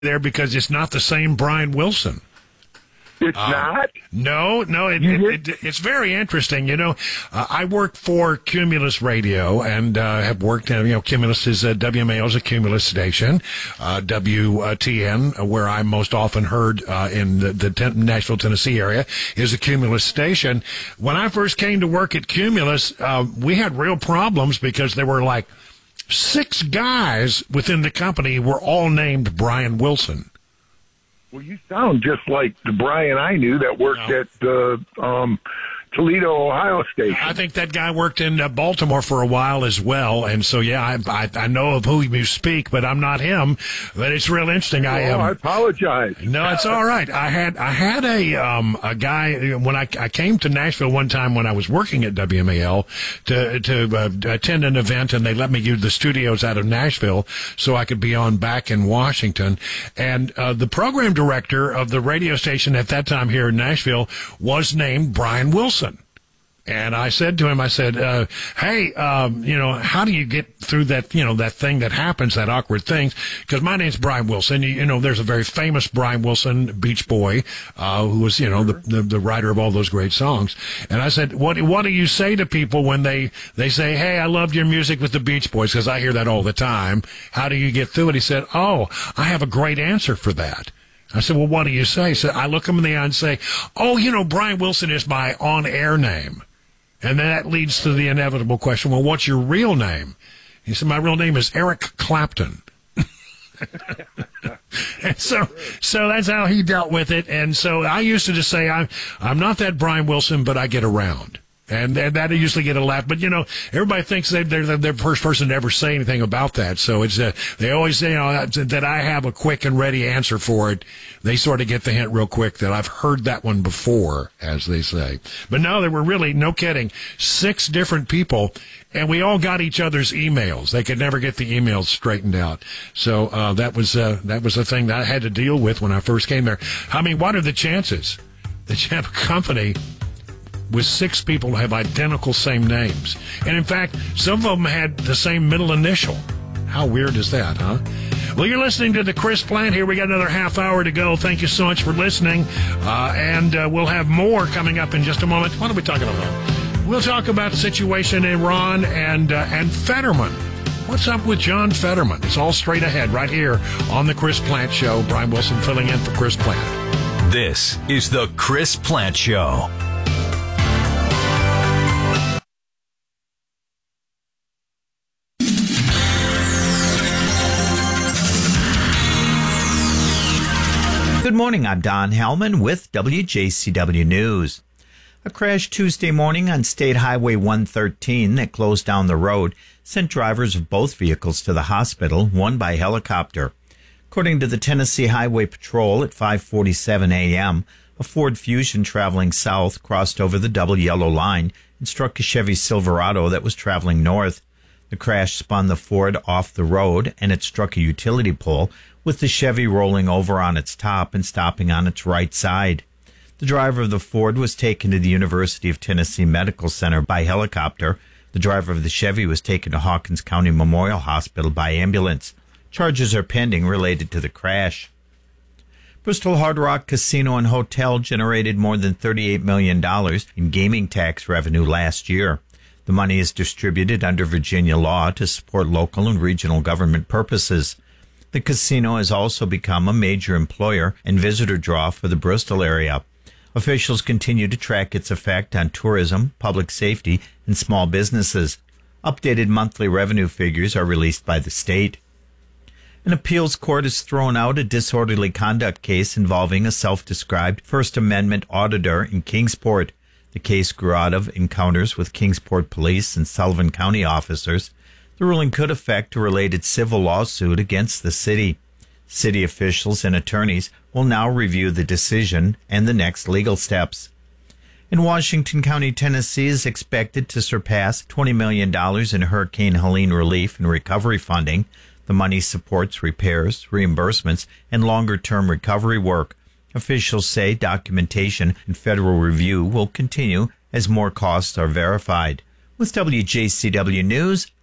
there because it's not the same Brian Wilson. It's not? No, it's very interesting. You know, I work for Cumulus Radio and have worked, Cumulus is WMAO is a Cumulus station, WTN, where I'm most often heard in the Nashville, Tennessee area, is a Cumulus station. When I first came to work at Cumulus, we had real problems because there were like 6 guys within the company who were all named Brian Wilson. Well, you sound just like the Brian I knew that worked at Toledo, Ohio station. I think that guy worked in Baltimore for a while as well, and so I know of who you speak, but I'm not him. But it's real interesting. I apologize. No, it's all right. I had a guy when I came to Nashville one time when I was working at WMAL to attend an event, and they let me use the studios out of Nashville so I could be on back in Washington. And the program director of the radio station at that time here in Nashville was named Brian Wilson. And I said to him, hey, how do you get through that, that thing that happens, that awkward thing? Because my name's Brian Wilson. There's a very famous Brian Wilson, Beach Boy, who was, the writer of all those great songs. And I said, what do you say to people when they say, hey, I loved your music with the Beach Boys? Because I hear that all the time. How do you get through it? He said, oh, I have a great answer for that. I said, well, what do you say? So I look him in the eye and say, oh, Brian Wilson is my on-air name. And then that leads to the inevitable question, well, what's your real name? He said, my real name is Eric Clapton. And so that's how he dealt with it. And so I used to just say, I'm not that Brian Wilson, but I get around. And that usually get a laugh. But, everybody thinks they're the first person to ever say anything about that. So it's, they always say, that I have a quick and ready answer for it. They sort of get the hint real quick that I've heard that one before, as they say. But no, there were really, no kidding, 6 different people, and we all got each other's emails. They could never get the emails straightened out. So, that was the thing that I had to deal with when I first came there. I mean, what are the chances that you have a company with 6 people who have identical same names? And in fact, some of them had the same middle initial. How weird is that, huh? Well, you're listening to the Chris Plant here. We got another half hour to go. Thank you so much for listening. And we'll have more coming up in just a moment. What are we talking about? We'll talk about the situation in Iran and Fetterman. What's up with John Fetterman? It's all straight ahead right here on the Chris Plant Show. Brian Wilson filling in for Chris Plant. This is the Chris Plant Show. Good morning, I'm Don Hellman with WJCW News. A crash Tuesday morning on State Highway 113 that closed down the road sent drivers of both vehicles to the hospital, one by helicopter. According to the Tennessee Highway Patrol, at 5:47 a.m., a Ford Fusion traveling south crossed over the double yellow line and struck a Chevy Silverado that was traveling north. The crash spun the Ford off the road and it struck a utility pole, with the Chevy rolling over on its top and stopping on its right side. The driver of the Ford was taken to the University of Tennessee Medical Center by helicopter. The driver of the Chevy was taken to Hawkins County Memorial Hospital by ambulance. Charges are pending related to the crash. Bristol Hard Rock Casino and Hotel generated more than $38 million in gaming tax revenue last year. The money is distributed under Virginia law to support local and regional government purposes. The casino has also become a major employer and visitor draw for the Bristol area. Officials continue to track its effect on tourism, public safety, and small businesses. Updated monthly revenue figures are released by the state. An appeals court has thrown out a disorderly conduct case involving a self-described First Amendment auditor in Kingsport. The case grew out of encounters with Kingsport police and Sullivan County officers. The ruling could affect a related civil lawsuit against the city. City officials and attorneys will now review the decision and the next legal steps. And Washington County, Tennessee is expected to surpass $20 million in Hurricane Helene relief and recovery funding. The money supports repairs, reimbursements, and longer-term recovery work. Officials say documentation and federal review will continue as more costs are verified. With WJCW News, I'm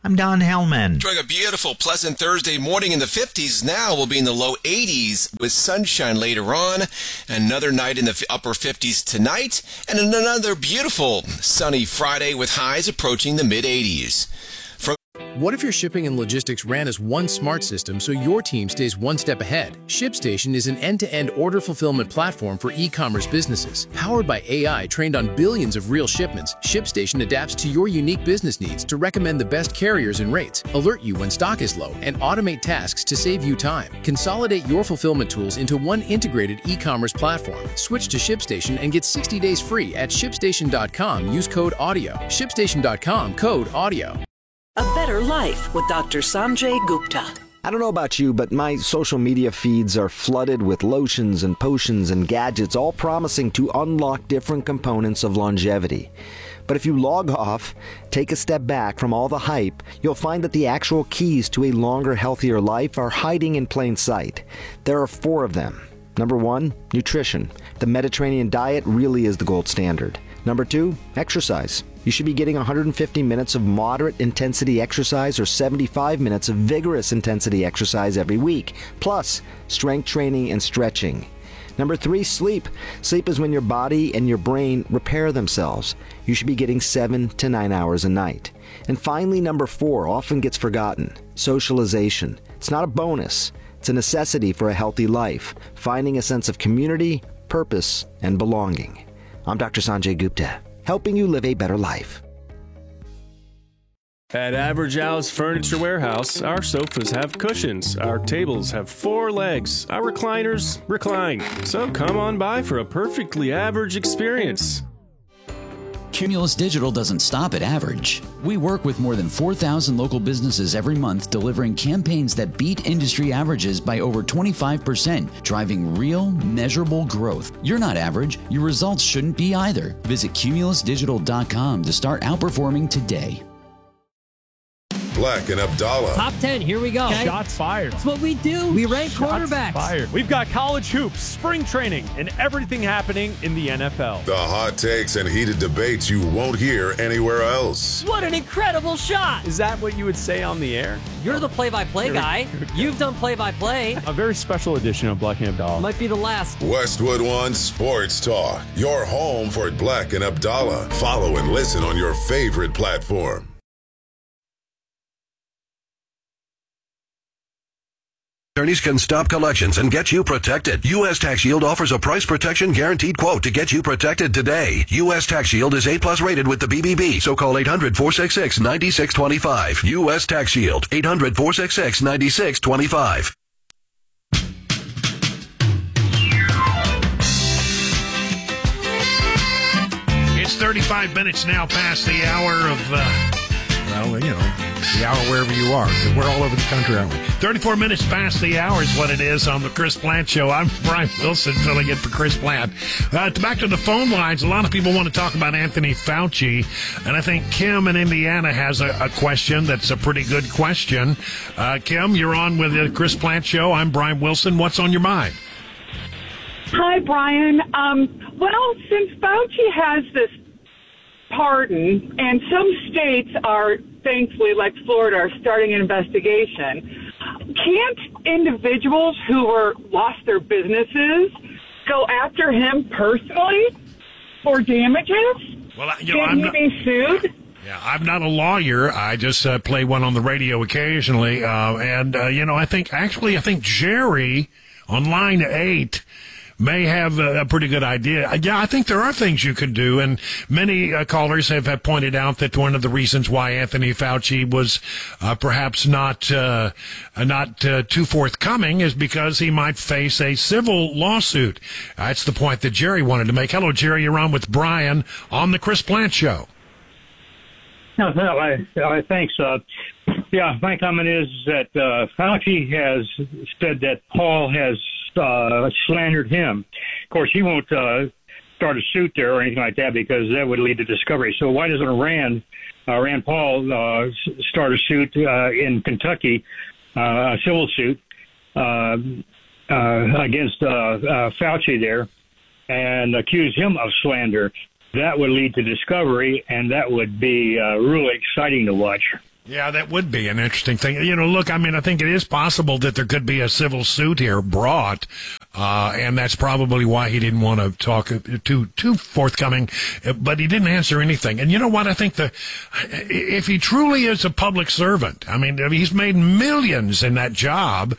I'm Don Hellman. Enjoying a beautiful, pleasant Thursday morning in the 50s. Now we'll be in the low 80s with sunshine later on. Another night in the upper 50s tonight. And another beautiful sunny Friday with highs approaching the mid-80s. What if your shipping and logistics ran as one smart system so your team stays one step ahead? ShipStation is an end-to-end order fulfillment platform for e-commerce businesses. Powered by AI trained on billions of real shipments, ShipStation adapts to your unique business needs to recommend the best carriers and rates, alert you when stock is low, and automate tasks to save you time. Consolidate your fulfillment tools into one integrated e-commerce platform. Switch to ShipStation and get 60 days free at ShipStation.com. Use code AUDIO. ShipStation.com, code AUDIO. A Better Life with Dr. Sanjay Gupta. I don't know about you, but my social media feeds are flooded with lotions and potions and gadgets, all promising to unlock different components of longevity. But if you log off, take a step back from all the hype, you'll find that the actual keys to a longer, healthier life are hiding in plain sight. There are 4 of them. Number 1, nutrition. The Mediterranean diet really is the gold standard. Number 2, exercise. You should be getting 150 minutes of moderate intensity exercise or 75 minutes of vigorous intensity exercise every week, plus strength training and stretching. Number 3, sleep. Sleep is when your body and your brain repair themselves. You should be getting 7 to 9 hours a night. And finally, number 4 often gets forgotten. Socialization. It's not a bonus. It's a necessity for a healthy life, finding a sense of community, purpose, and belonging. I'm Dr. Sanjay Gupta, helping you live a better life. At Average Al's Furniture Warehouse, our sofas have cushions, our tables have 4 legs, our recliners recline. So come on by for a perfectly average experience. Cumulus Digital doesn't stop at average. We work with more than 4,000 local businesses every month, delivering campaigns that beat industry averages by over 25%, driving real, measurable growth. You're not average. Your results shouldn't be either. Visit cumulusdigital.com to start outperforming today. Black and Abdallah. Top 10, here we go. Okay. Shots fired. That's what we do. We rank quarterbacks. Fired. We've got college hoops, spring training, and everything happening in the NFL. The hot takes and heated debates you won't hear anywhere else. What an incredible shot. Is that what you would say on the air? You're the play-by-play guy. You've done play-by-play. A very special edition of Black and Abdallah. Might be the last. Westwood One Sports Talk. Your home for Black and Abdallah. Follow and listen on your favorite platform. Attorneys can stop collections and get you protected. U.S. Tax Shield offers a price protection guaranteed quote to get you protected today. U.S. Tax Shield is A+ rated with the BBB, so call 800-466-9625. U.S. Tax Shield, 800-466-9625. It's 35 minutes now past the hour of, the hour wherever you are. We're all over the country, aren't we? 34 minutes past the hour is what it is on the Chris Plant Show. I'm Brian Wilson, filling in for Chris Plant. Back to the phone lines. A lot of people want to talk about Anthony Fauci, and I think Kim in Indiana has a question that's a pretty good question. Kim, you're on with the Chris Plant Show. I'm Brian Wilson. What's on your mind? Hi, Brian. Well, since Fauci has this pardon, and some states are, thankfully, like Florida, are starting an investigation, can't individuals who lost their businesses go after him personally for damages? Well, Can he be sued? Yeah, I'm not a lawyer. I just play one on the radio occasionally, I think Jerry on line 8 may have a pretty good idea. Yeah, I think there are things you can do, and many callers have pointed out that one of the reasons why Anthony Fauci was perhaps not too forthcoming is because he might face a civil lawsuit. That's the point that Jerry wanted to make. Hello, Jerry. You're on with Brian on the Chris Plant Show. No, thanks. My comment is that Fauci has said that Paul has slandered him. Of course, he won't start a suit there or anything like that because that would lead to discovery. So why doesn't Rand Paul start a suit in Kentucky, a civil suit against Fauci there, and accuse him of slander? That would lead to discovery, and that would be really exciting to watch. Yeah, that would be an interesting thing. You know, look, I mean, I think it is possible that there could be a civil suit here brought, and that's probably why he didn't want to talk too forthcoming, but he didn't answer anything. And you know what? I think if he truly is a public servant, I mean, he's made millions in that job,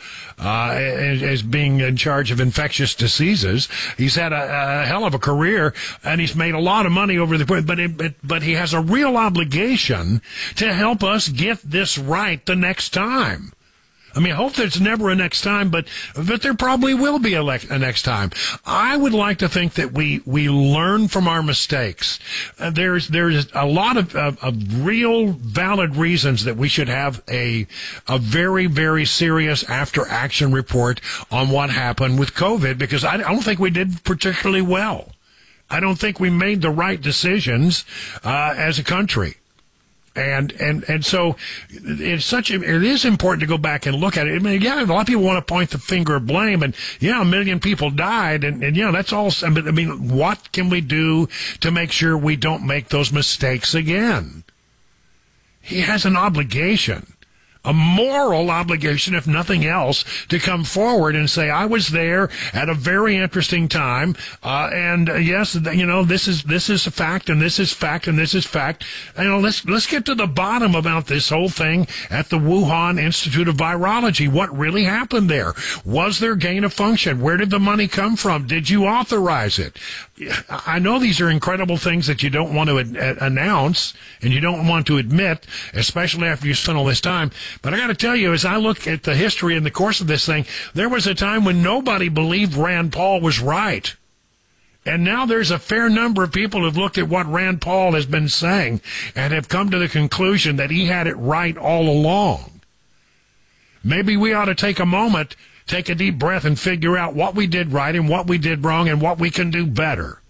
as being in charge of infectious diseases. He's had a hell of a career, and he's made a lot of money over the, but he has a real obligation to help us get this right the next time. I mean, I hope there's never a next time, but there probably will be a next time. I would like to think that we learn from our mistakes. There's a lot of real valid reasons that we should have a very, very serious after-action report on what happened with COVID, because I don't think we did particularly well. I don't think we made the right decisions as a country. And so it is important to go back and look at it. I mean, yeah, a lot of people want to point the finger of blame, and yeah, 1 million people died, and yeah, that's all. I mean, what can we do to make sure we don't make those mistakes again? He has an obligation, a moral obligation, if nothing else, to come forward and say, I was there at a very interesting time, and yes, you know, this is a fact, and this is fact, and this is fact. You know, let's get to the bottom about this whole thing at the Wuhan Institute of Virology. What really happened there? Was there gain of function? Where did the money come from? Did you authorize it? I know these are incredible things that you don't want to announce and you don't want to admit, especially after you spend all this time. But I got to tell you, as I look at the history in the course of this thing, there was a time when nobody believed Rand Paul was right. And now there's a fair number of people who've looked at what Rand Paul has been saying and have come to the conclusion that he had it right all along. Maybe we ought to take a moment, take a deep breath, and figure out what we did right and what we did wrong and what we can do better.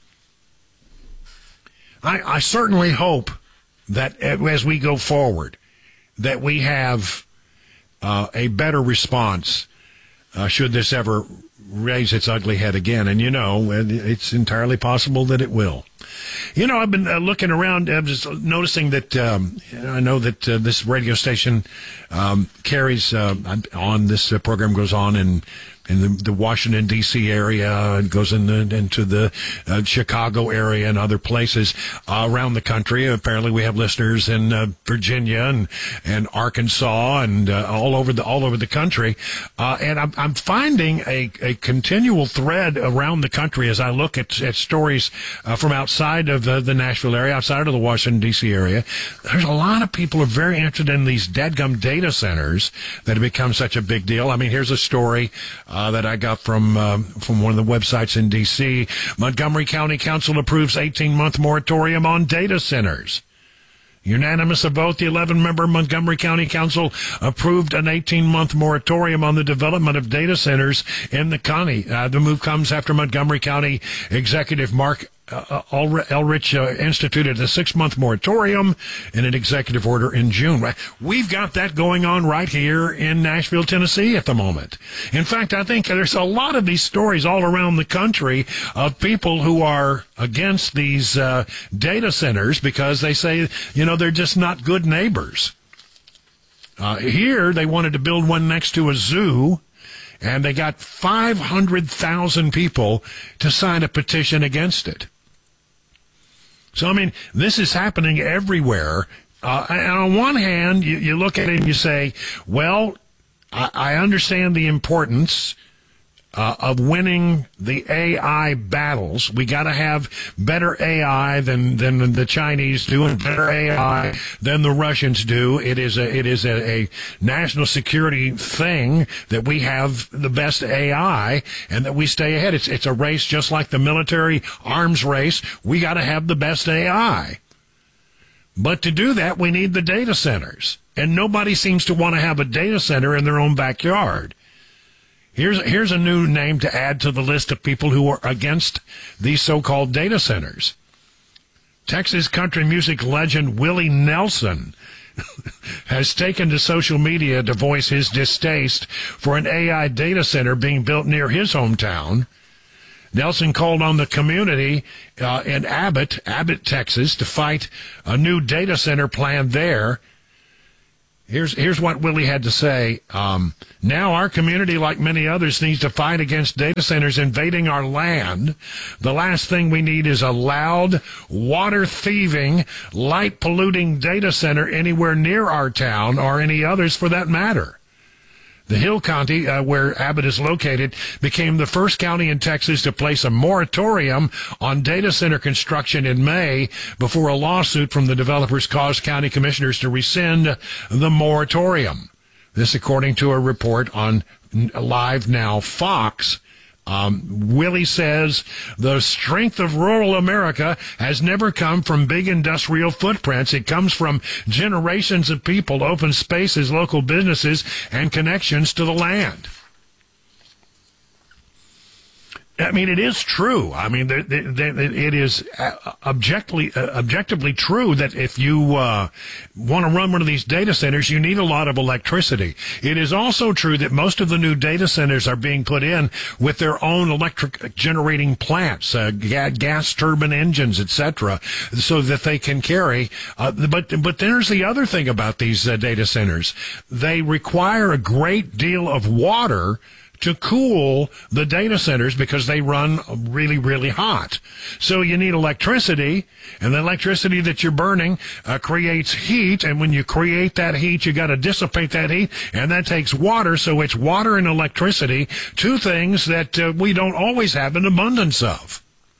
I certainly hope that as we go forward, that we have a better response should this ever raise its ugly head again. And, you know, it's entirely possible that it will. You know, I've been looking around, I'm just noticing that I know that this radio station carries on, this program goes on in the Washington, D.C. area, and goes into the Chicago area and other places around the country. Apparently we have listeners in Virginia and Arkansas and all over the country. And I'm finding a continual thread around the country as I look at stories from outside of the Nashville area, outside of the Washington, D.C. area. There's a lot of people who are very interested in these dadgum data centers that have become such a big deal. I mean, here's a story that I got from one of the websites in D.C. Montgomery County Council approves 18-month moratorium on data centers. Unanimous of vote, the 11-member Montgomery County Council approved an 18-month moratorium on the development of data centers in the county. The move comes after Montgomery County Executive Mark Elrich instituted a 6-month moratorium in an executive order in June. We've got that going on right here in Nashville, Tennessee at the moment. In fact, I think there's a lot of these stories all around the country of people who are against these data centers because they say, you know, they're just not good neighbors. Here, they wanted to build one next to a zoo, and they got 500,000 people to sign a petition against it. So, I mean, this is happening everywhere. And on one hand, you look at it and you say, well, I understand the importance of winning the AI battles. We got to have better AI than the Chinese do, and better AI than the Russians do. It is a national security thing that we have the best AI and that we stay ahead. It's a race just like the military arms race. We got to have the best AI. But to do that, we need the data centers. And nobody seems to want to have a data center in their own backyard. Here's a new name to add to the list of people who are against these so-called data centers. Texas country music legend Willie Nelson has taken to social media to voice his distaste for an AI data center being built near his hometown. Nelson called on the community in Abbott, Texas, to fight a new data center plan there. Here's what Willie had to say. Now our community, like many others, needs to fight against data centers invading our land. The last thing we need is a loud, water-thieving, light-polluting data center anywhere near our town or any others for that matter. The Hill County, where Abbott is located, became the first county in Texas to place a moratorium on data center construction in May before a lawsuit from the developers caused county commissioners to rescind the moratorium. This according to a report on Live Now Fox. Willie says the strength of rural America has never come from big industrial footprints. It comes from generations of people, open spaces, local businesses, and connections to the land. I mean, it is true. I mean, it is objectively true that if you want to run one of these data centers, you need a lot of electricity. It is also true that most of the new data centers are being put in with their own electric generating plants, gas turbine engines, etc., so that they can carry. But there's the other thing about these data centers. They require a great deal of water to cool the data centers because they run really, really hot. So you need electricity, and the electricity that you're burning creates heat, and when you create that heat, you got to dissipate that heat, and that takes water. So it's water and electricity, two things that we don't always have an abundance of.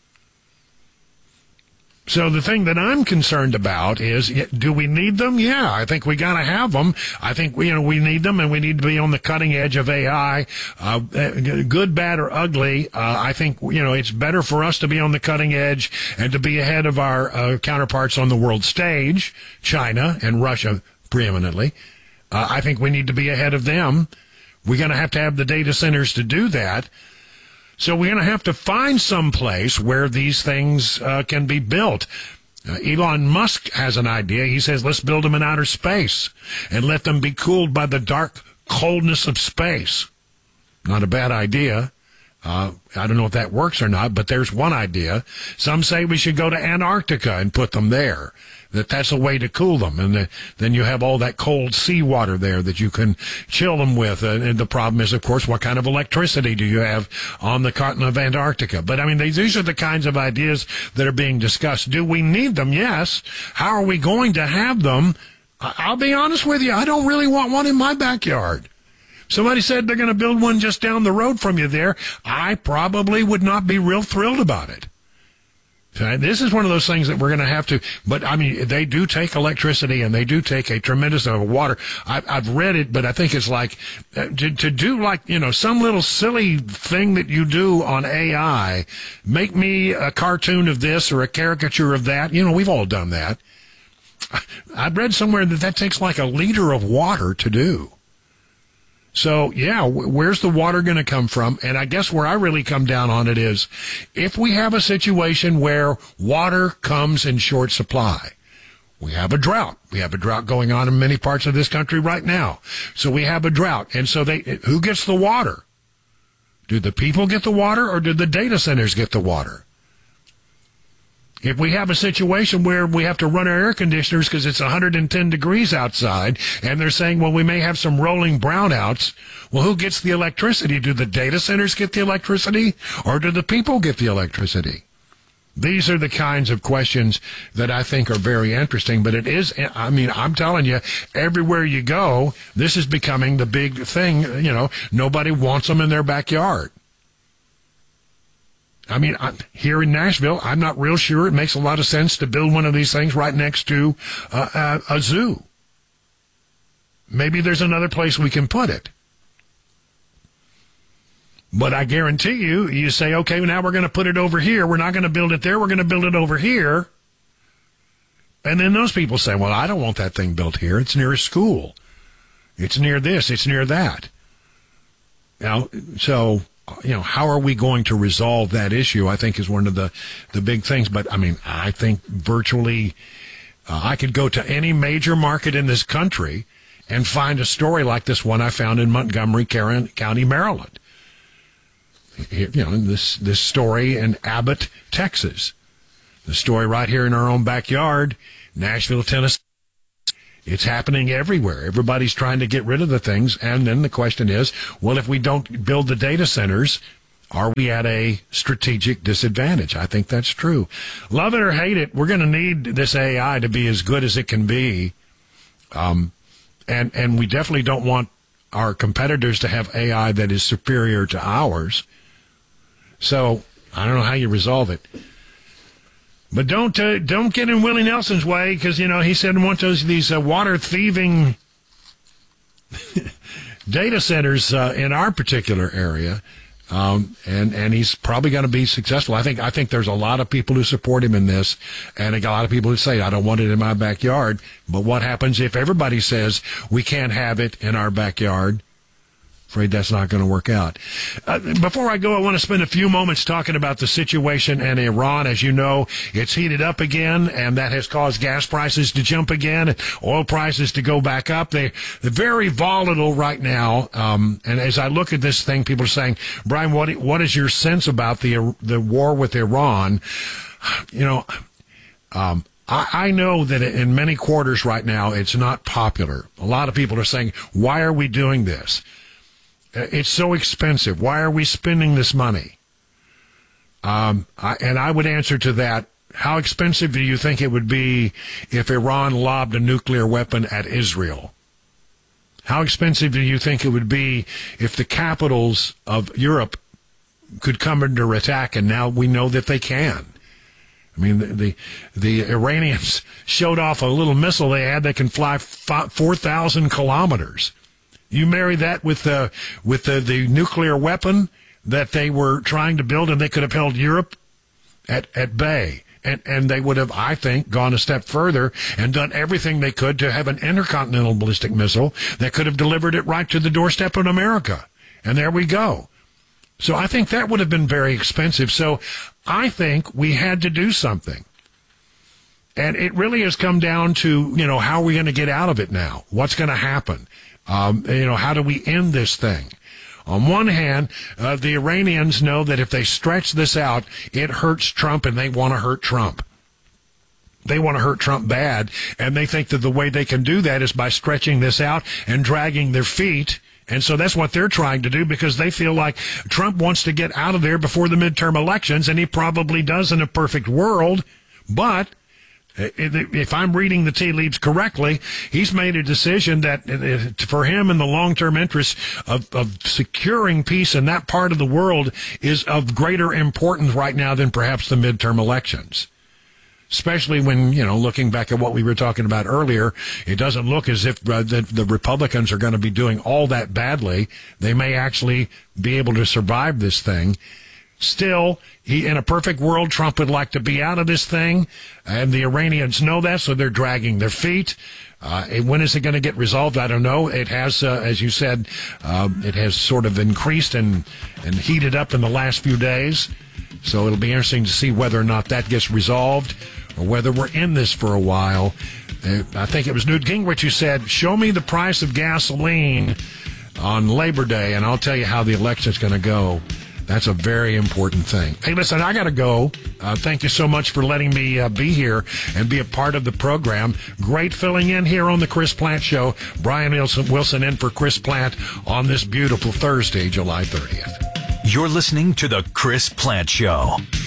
So the thing that I'm concerned about is, do we need them? Yeah, I think we got to have them. I think we need them, and we need to be on the cutting edge of AI, good, bad, or ugly. I think it's better for us to be on the cutting edge and to be ahead of our counterparts on the world stage, China and Russia preeminently. I think we need to be ahead of them. We're going to have the data centers to do that. So we're going to have to find some place where these things can be built. Elon Musk has an idea. He says, let's build them in outer space and let them be cooled by the dark coldness of space. Not a bad idea. I don't know if that works or not, but there's one idea. Some say we should go to Antarctica and put them there. That's a way to cool them. And then you have all that cold seawater there that you can chill them with. And the problem is, of course, what kind of electricity do you have on the continent of Antarctica? But, I mean, these are the kinds of ideas that are being discussed. Do we need them? Yes. How are we going to have them? I'll be honest with you. I don't really want one in my backyard. Somebody said they're going to build one just down the road from you there. I probably would not be real thrilled about it. This is one of those things that we're going to have to, but I mean, they do take electricity and they do take a tremendous amount of water. I've read it, but I think it's like, to do like, some little silly thing that you do on AI, make me a cartoon of this or a caricature of that. We've all done that. I've read somewhere that takes like a liter of water to do. So, yeah, where's the water going to come from? And I guess where I really come down on it is, if we have a situation where water comes in short supply, we have a drought. We have a drought going on in many parts of this country right now. So we have a drought. And so who gets the water? Do the people get the water, or do the data centers get the water? If we have a situation where we have to run our air conditioners because it's 110 degrees outside, and they're saying, well, we may have some rolling brownouts, well, who gets the electricity? Do the data centers get the electricity, or do the people get the electricity? These are the kinds of questions that I think are very interesting, but it is, I mean, I'm telling you, everywhere you go, this is becoming the big thing. Nobody wants them in their backyard. I mean, here in Nashville, I'm not real sure it makes a lot of sense to build one of these things right next to a zoo. Maybe there's another place we can put it. But I guarantee you say, okay, now we're going to put it over here. We're not going to build it there. We're going to build it over here. And then those people say, well, I don't want that thing built here. It's near a school. It's near this. It's near that. So how are we going to resolve that issue, I think, is one of the big things. But, I mean, I think virtually I could go to any major market in this country and find a story like this one I found in Montgomery County, Maryland. This story in Abbott, Texas. The story right here in our own backyard, Nashville, Tennessee. It's happening everywhere. Everybody's trying to get rid of the things. And then the question is, well, if we don't build the data centers, are we at a strategic disadvantage? I think that's true. Love it or hate it, we're going to need this AI to be as good as it can be. And we definitely don't want our competitors to have AI that is superior to ours. So I don't know how you resolve it. But don't get in Willie Nelson's way, because, he said he wants these water thieving data centers in our particular area. And he's probably going to be successful. I think there's a lot of people who support him in this, and a lot of people who say, I don't want it in my backyard. But what happens if everybody says we can't have it in our backyard? Afraid that's not going to work out. Before I go, I want to spend a few moments talking about the situation in Iran. As you know, it's heated up again, and that has caused gas prices to jump again, and oil prices to go back up. They're very volatile right now. And as I look at this thing, people are saying, Brian, what is your sense about the war with Iran? I know that in many quarters right now, it's not popular. A lot of people are saying, why are we doing this? It's so expensive. Why are we spending this money? And I would answer to that, how expensive do you think it would be if Iran lobbed a nuclear weapon at Israel? How expensive do you think it would be if the capitals of Europe could come under attack, and now we know that they can? I mean, the Iranians showed off a little missile they had that can fly 4,000 kilometers. You marry that with the nuclear weapon that they were trying to build, and they could have held Europe at bay. And they would have, I think, gone a step further and done everything they could to have an intercontinental ballistic missile that could have delivered it right to the doorstep of America. And there we go. So I think that would have been very expensive. So I think we had to do something. And it really has come down to, how are we going to get out of it now? What's going to happen? How do we end this thing? On one hand, the Iranians know that if they stretch this out, it hurts Trump, and they want to hurt Trump. They want to hurt Trump bad, and they think that the way they can do that is by stretching this out and dragging their feet. And so that's what they're trying to do, because they feel like Trump wants to get out of there before the midterm elections, and he probably does in a perfect world. But if I'm reading the tea leaves correctly, he's made a decision that for him, in the long-term interest of securing peace in that part of the world, is of greater importance right now than perhaps the midterm elections. Especially when, looking back at what we were talking about earlier, it doesn't look as if the Republicans are going to be doing all that badly. They may actually be able to survive this thing. Still, in a perfect world, Trump would like to be out of this thing, and the Iranians know that, so they're dragging their feet. When is it going to get resolved? I don't know. It has, as you said, it has sort of increased and heated up in the last few days. So it'll be interesting to see whether or not that gets resolved, or whether we're in this for a while. I think it was Newt Gingrich who said, show me the price of gasoline on Labor Day, and I'll tell you how the election's going to go. That's a very important thing. Hey, listen, I got to go. Thank you so much for letting me be here and be a part of the program. Great filling in here on the Chris Plant Show. Brian Wilson in for Chris Plant on this beautiful Thursday, July 30th. You're listening to the Chris Plant Show.